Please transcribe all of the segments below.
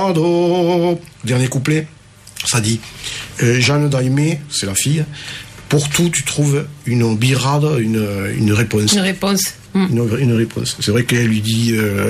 Colorado. Dernier couplet, ça dit Jeanne d'Aimé, c'est la fille. Pour tout, tu trouves une birade, une réponse. Une réponse. Une réponse. C'est vrai qu'elle lui dit,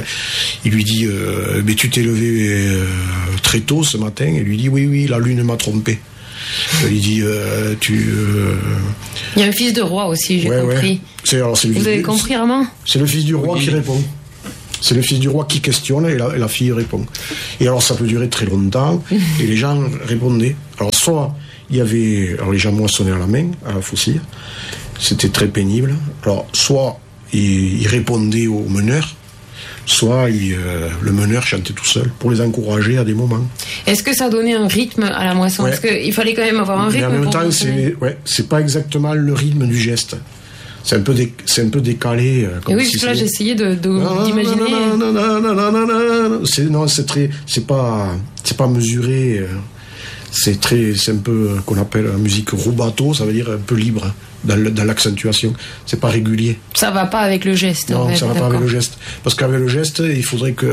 mais tu t'es levé très tôt ce matin. Elle lui dit, oui, la lune m'a trompé. Il dit, Il y a un fils de roi aussi, j'ai compris. Ouais. Vous avez compris, Armand ? C'est le fils du roi qui répond. C'est le fils du roi qui questionne et la fille répond. Et alors ça peut durer très longtemps et les gens répondaient. Alors soit il y avait, les gens moissonnaient à la main, à la faucille, c'était très pénible. Alors soit ils répondaient au meneur, soit le meneur chantait tout seul pour les encourager à des moments. Est-ce que ça donnait un rythme à la moisson ? Parce qu'il fallait quand même avoir un rythme. Mais en même temps, c'est pas exactement le rythme du geste. C'est un peu décalé. Comme oui, parce que là, j'essayais d'imaginer. Non, c'est pas mesuré. C'est un peu qu'on appelle la musique rubato, ça veut dire un peu libre dans l'accentuation. C'est pas régulier. Ça va pas avec le geste. Non, ça va pas avec le geste. Parce qu'avec le geste, il faudrait que.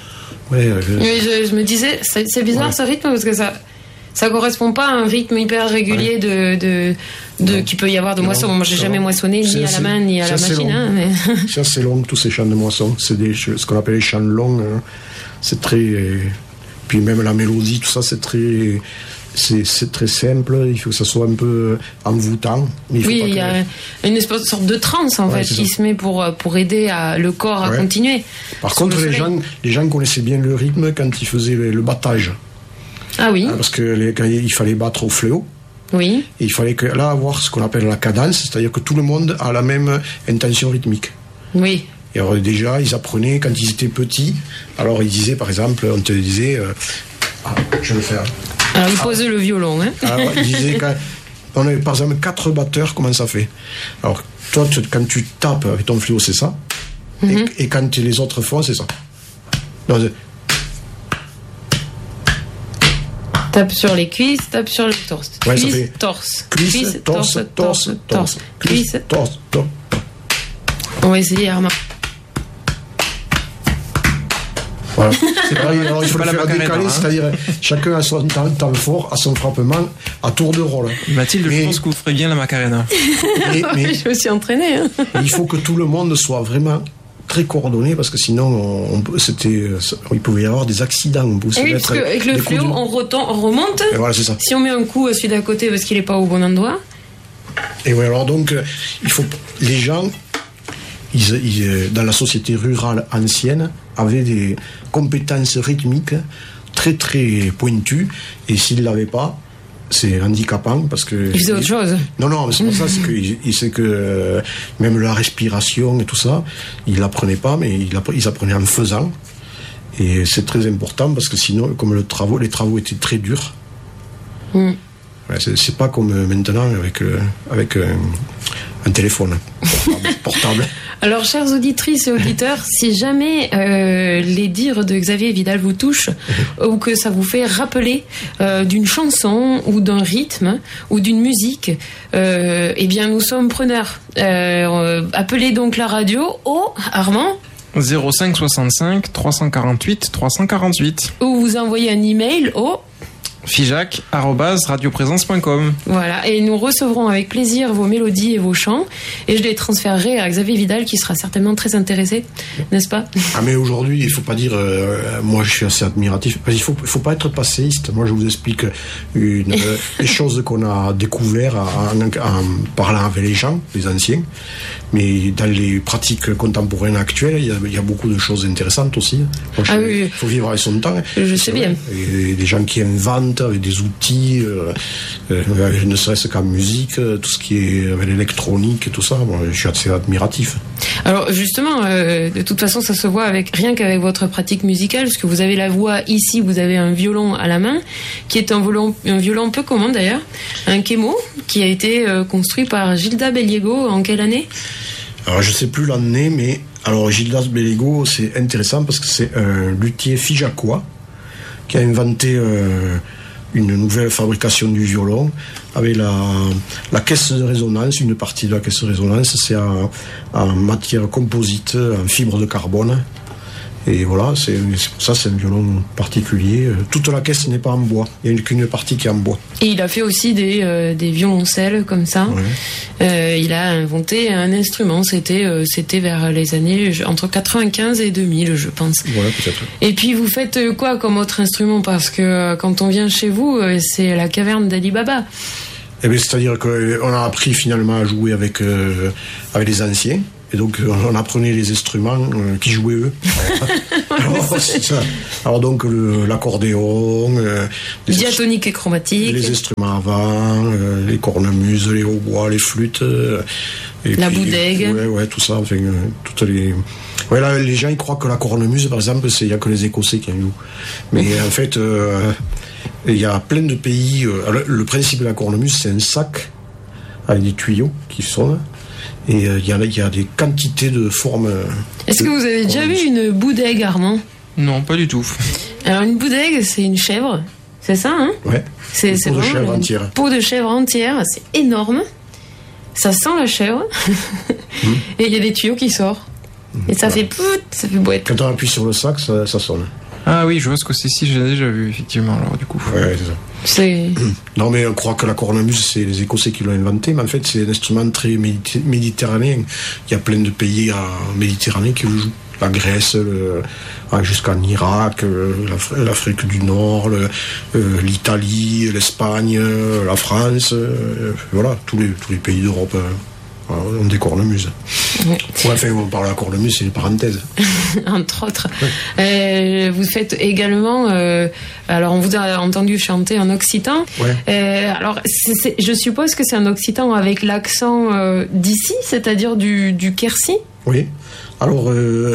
Je me disais, c'est bizarre ce rythme parce que ça correspond pas à un rythme hyper régulier qui peut y avoir de moisson. Moi, j'ai jamais moissonné ni à la main ni à la machine. C'est assez long tous ces chants de moisson. C'est ce qu'on appelle les chants longs. Hein. C'est très. Puis même la mélodie, tout ça, c'est très simple. Il faut que ça soit un peu envoûtant. Oui, il y a une sorte de transe en fait qui se met pour aider le corps à continuer. Par contre, les gens connaissaient bien le rythme quand ils faisaient le battage. Ah oui. Parce que quand il fallait battre au fléau. Oui. Et il fallait avoir ce qu'on appelle la cadence, c'est-à-dire que tout le monde a la même intention rythmique. Oui. Et alors déjà, ils apprenaient quand ils étaient petits. Alors ils disaient, par exemple, on te disait, je vais le faire. Alors ils posaient le violon, hein. Alors ils disaient, on avait par exemple 4 batteurs, comment ça fait ? Alors toi, quand tu tapes avec ton fléau, c'est ça. Mm-hmm. Et quand les autres font, c'est ça. Donc, tape sur les cuisses, tape sur le torse. Ouais, cuisse, torse. Cuisse, torse, torse, torse. Cuisse, torse, torse. On va essayer, Armand. Voilà. C'est pareil, alors il faut le faire décaler, c'est-à-dire chacun a son temps fort, à son frappement, à tour de rôle. Mathilde, je pense que vous ferez bien la Macarena. Mais je me suis entraînée. Hein. Il faut que tout le monde soit vraiment très coordonné parce que sinon il pouvait y avoir des accidents. Oui, parce qu'avec le fléau on remonte. Et voilà, c'est ça. Si on met un coup à celui d'à côté parce qu'il n'est pas au bon endroit. Et voilà, alors donc il faut les gens dans la société rurale ancienne avaient des compétences rythmiques très très pointues et s'ils ne l'avaient pas, c'est handicapant parce que... Ils faisaient autre chose. Non, mais c'est pour ça, c'est que même la respiration et tout ça, ils l'apprenaient pas, mais ils apprenaient en faisant. Et c'est très important parce que sinon, comme les travaux étaient très durs, c'est pas comme maintenant avec un téléphone portable. Alors, chères auditrices et auditeurs, si jamais les dires de Xavier Vidal vous touchent ou que ça vous fait rappeler d'une chanson ou d'un rythme ou d'une musique, eh bien, nous sommes preneurs. Appelez donc la radio au Armand 05 65 348 348 ou vous envoyez un email au fijac@radioprésence.com. Voilà, et nous recevrons avec plaisir vos mélodies et vos chants et je les transférerai à Xavier Vidal qui sera certainement très intéressé, n'est-ce pas ? Ah mais aujourd'hui, il faut pas dire moi je suis assez admiratif, il faut pas être passéiste. Moi je vous explique les choses qu'on a découvert en parlant avec les gens, les anciens, mais dans les pratiques contemporaines actuelles, il y a beaucoup de choses intéressantes aussi. Moi, il faut vivre avec son temps. Je sais bien. Et des gens qui inventent avec des outils, ne serait-ce qu'en musique, tout ce qui est avec l'électronique et tout ça, bon, je suis assez admiratif. Alors justement, de toute façon, ça se voit rien qu'avec votre pratique musicale, parce que vous avez la voix ici, vous avez un violon à la main, qui est un violon peu commun d'ailleurs, un Kemo, qui a été construit par Gilda Beliego en quelle année ? Alors je sais plus l'année, mais alors Gilda Beliego, c'est intéressant parce que c'est un luthier figeacois qui a inventé une nouvelle fabrication du violon avec la caisse de résonance. Une partie de la caisse de résonance, c'est en matière composite, en fibre de carbone. Et voilà, c'est pour ça c'est un violon particulier. Toute la caisse n'est pas en bois, il n'y a qu'une partie qui est en bois. Et il a fait aussi des violoncelles comme ça. Ouais. Il a inventé un instrument, c'était vers les années entre 95 et 2000, je pense. Voilà, peut-être. Et puis vous faites quoi comme autre instrument? Parce que quand on vient chez vous, c'est la caverne d'Ali Baba. Eh bien, c'est-à-dire qu'on a appris finalement à jouer avec les anciens. Et donc, on apprenait les instruments qui jouaient eux. Alors, c'est ça. Alors donc, l'accordéon... diatonique et chromatique. Les instruments à vent, les cornemuses, les hautbois, les flûtes. Et la boudègue. Ouais, tout ça. Enfin, toutes les... Ouais, là, les gens, ils croient que la cornemuse, par exemple, il n'y a que les Écossais qui en jouent. Mais en fait, il y a plein de pays... le principe de la cornemuse, c'est un sac avec des tuyaux qui sonnent. Et il y a des quantités de formes. Est-ce que vous avez déjà vu une boudègue, Armand? Non, pas du tout. Alors une boudègue, c'est une chèvre, c'est ça, hein? Ouais. C'est peau de chèvre entière. Peau de chèvre entière, c'est énorme. Ça sent la chèvre. Et il y a des tuyaux qui sortent. Et ça fait pout, ça fait boîte. Quand on appuie sur le sac, ça sonne. Ah oui, je vois ce que c'est. Si, j'ai déjà vu, effectivement, alors du coup. Ouais, c'est ça. Non, mais on croit que la cornemuse, c'est les Écossais qui l'ont inventé, mais en fait, c'est un instrument très méditerranéen. Il y a plein de pays en Méditerranée qui le jouent. La Grèce, jusqu'en Irak, l'Afrique du Nord, l'Italie, l'Espagne, la France, voilà, tous les pays d'Europe. On des cornemuses. Ouais. Enfin, on parle de la cornemuse, c'est une parenthèse. Entre autres. Ouais. Vous faites également... alors, on vous a entendu chanter en occitan. Ouais. Alors, je suppose que c'est un occitan avec l'accent d'ici, c'est-à-dire du Quercy. Oui. Alors,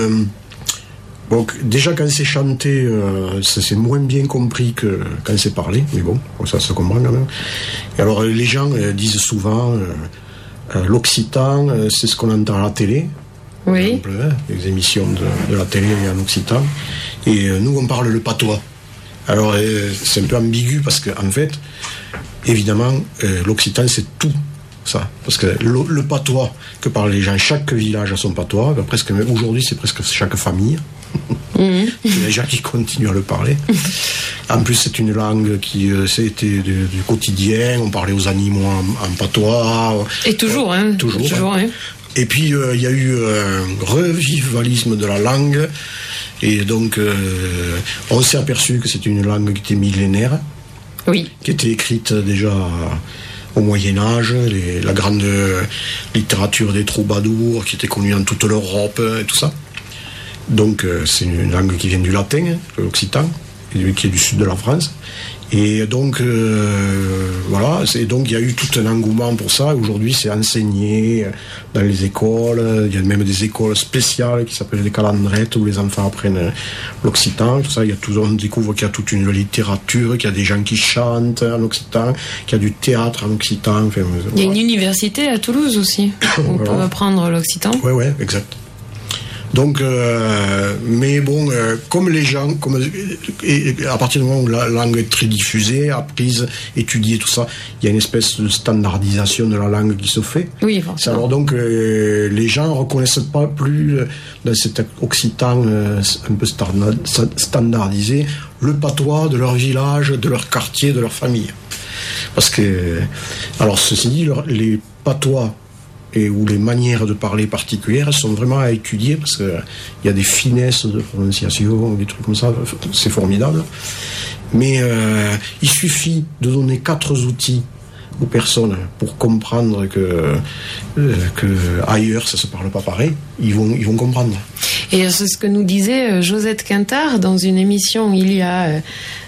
donc, déjà, quand c'est chanté, c'est moins bien compris que quand c'est parlé. Mais bon, ça se comprend quand même. Et alors, les gens disent souvent... l'occitan, c'est ce qu'on entend à la télé. Oui. Exemple, les émissions de la télé en occitan. Et nous, on parle le patois. Alors, c'est un peu ambigu parce qu'en fait, évidemment, l'occitan, c'est tout ça. Parce que le patois que parlent les gens, chaque village a son patois. Presque, aujourd'hui, c'est presque chaque famille. Il y a des gens qui continuent à le parler. En plus, c'est une langue qui c'était du quotidien. On parlait aux animaux en patois. Et toujours, Toujours. Hein. Et puis, il y a eu un revivalisme de la langue. Et donc, on s'est aperçu que c'était une langue qui était millénaire. Oui. Qui était écrite déjà au Moyen-Âge, la grande littérature des troubadours, qui était connue dans toute l'Europe et tout ça. Donc, c'est une langue qui vient du latin, l'occitan, qui est du sud de la France. Et donc, voilà, donc il y a eu tout un engouement pour ça. Aujourd'hui, c'est enseigné dans les écoles. Il y a même des écoles spéciales qui s'appellent les calandrettes, où les enfants apprennent l'occitan. Tout ça, on découvre qu'il y a toute une littérature, qu'il y a des gens qui chantent en occitan, qu'il y a du théâtre en occitan. Enfin, il y a une université à Toulouse aussi, où on peut apprendre l'occitan. Oui, exact. Donc, mais bon, comme les gens, à partir du moment où la langue est très diffusée, apprise, étudiée, tout ça, il y a une espèce de standardisation de la langue qui se fait. Oui, forcément. Alors donc, les gens ne reconnaissent pas plus dans cet occitan un peu standardisé le patois de leur village, de leur quartier, de leur famille. Parce que, alors ceci dit, les patois ou les manières de parler particulières sont vraiment à étudier parce qu'il y a des finesses de prononciation, des trucs comme ça, c'est formidable. Mais il suffit de donner 4 outils aux personnes pour comprendre que ailleurs ça se parle pas pareil, ils vont comprendre. Et c'est ce que nous disait Josette Quintard dans une émission il y a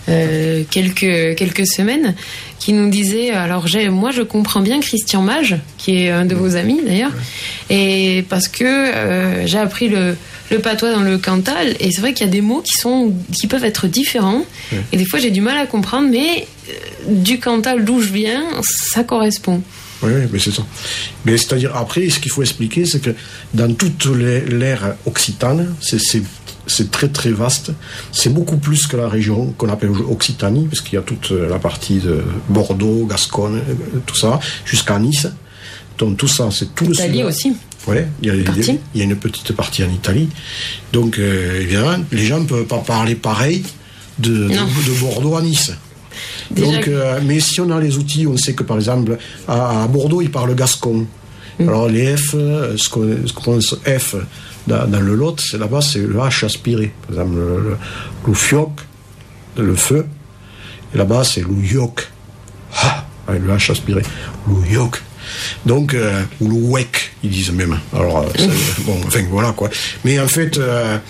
quelques semaines, qui nous disait, alors moi je comprends bien Christian Mage, qui est un de vos amis d'ailleurs, et parce que j'ai appris le patois dans le Cantal, et c'est vrai qu'il y a des mots qui peuvent être différents, et des fois j'ai du mal à comprendre, mais du Cantal d'où je viens, ça correspond. Oui, mais c'est ça. Mais c'est-à-dire, après, ce qu'il faut expliquer, c'est que dans toute l'ère occitane, c'est très très vaste. C'est beaucoup plus que la région qu'on appelle Occitanie, parce qu'il y a toute la partie de Bordeaux, Gascogne, tout ça, jusqu'à Nice. Donc tout ça, c'est tout le sud. L'Italie aussi. Ouais, il y a une petite partie en Italie. Donc, évidemment, les gens ne peuvent pas parler pareil de Bordeaux à Nice. Donc, mais si on a les outils, on sait que par exemple, à Bordeaux, ils parlent gascon. Alors, les F, ce qu'on pense F dans le Lot, là-bas, c'est le H aspiré. Par exemple, le fioc, le feu. Et là-bas, c'est le yoc. Avec le H aspiré. Le yoc. Donc, ou le wek, ils disent même. Alors, bon, enfin, voilà, quoi. Mais en fait,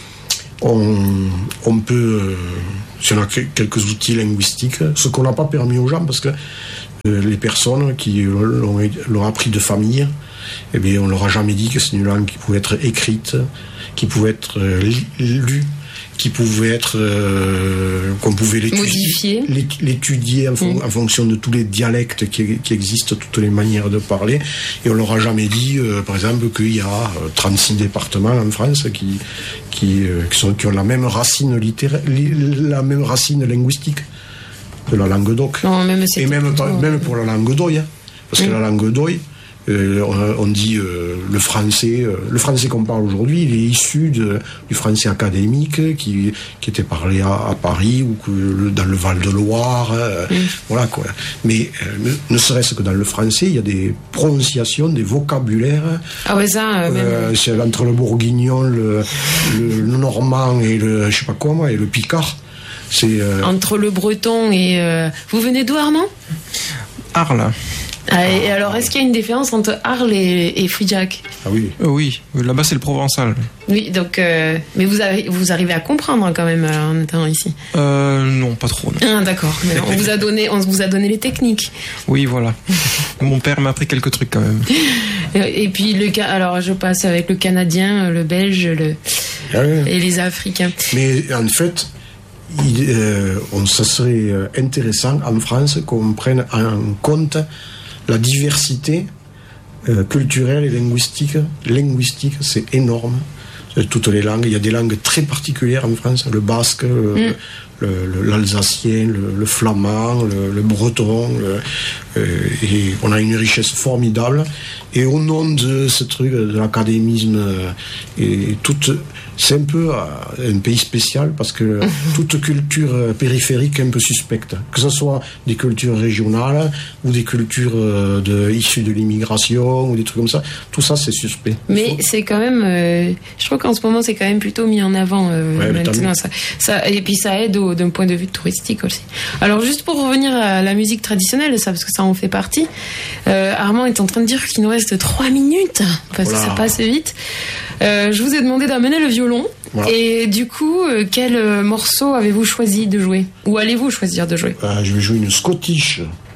on peut, si on a quelques outils linguistiques, ce qu'on n'a pas permis aux gens, parce que les personnes qui l'ont appris de famille, eh bien, on leur a jamais dit que c'est une langue qui pouvait être écrite, qui pouvait être lue, qui pouvait être qu'on pouvait l'étudier en fonction de tous les dialectes qui existent, toutes les manières de parler, et on leur a jamais dit par exemple qu'il y a 36 départements en France qui ont la même racine la même racine linguistique de la langue d'oc. Et même pour la langue d'oï, parce que la langue d'oï, on dit le français qu'on parle aujourd'hui, il est issu du français académique qui était parlé à Paris ou dans le Val-de-Loire, voilà quoi. Mais ne serait-ce que dans le français, il y a des prononciations, des vocabulaires. Ah ouais, ça. C'est entre le bourguignon, le normand et le je sais pas quoi moi, et le picard. C'est entre le breton et vous venez d'où, Armand? Arles. Et alors, est-ce qu'il y a une différence entre Arles et Frijac? Ah oui. Oui, là-bas c'est le provençal. Oui, donc, mais vous arrivez à comprendre quand même en étant ici? Non, pas trop. Non. Ah, d'accord. Mais on vous a donné les techniques. Oui, voilà. Mon père m'a appris quelques trucs quand même. Et puis alors je passe avec le canadien, le belge, et les africains. Mais en fait, ça serait intéressant en France qu'on prenne en compte la diversité culturelle et linguistique. Linguistique, c'est énorme. Toutes les langues. Il y a des langues très particulières en France. Le basque, l'alsacien, le flamand, le breton. Et on a une richesse formidable. Et au nom de ce truc, de l'académisme, c'est un peu un pays spécial parce que toute culture périphérique est un peu suspecte. Que ce soit des cultures régionales ou des cultures issues de l'immigration ou des trucs comme ça, tout ça c'est suspect. Mais c'est quand même, je trouve qu'en ce moment c'est quand même plutôt mis en avant maintenant. Et puis ça aide d'un point de vue touristique aussi. Alors juste pour revenir à la musique traditionnelle, parce que ça en fait partie, Armand est en train de dire qu'il nous reste 3 minutes, parce que ça passe vite. Je vous ai demandé d'amener le violon. Voilà. Et du coup, quel morceau avez-vous choisi de jouer? Ou allez-vous choisir de jouer? Je vais jouer une Scottish